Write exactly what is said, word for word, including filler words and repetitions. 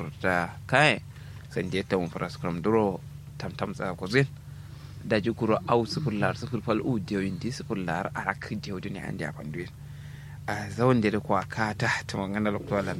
da kai sanje ta mun faras kram duro tam tam sa ko zin da ji kuro au sifur lar sifur fal u dio indi sifur lar arak dio dini andi apanduin a zawon da ko ka ta ta ngana lokto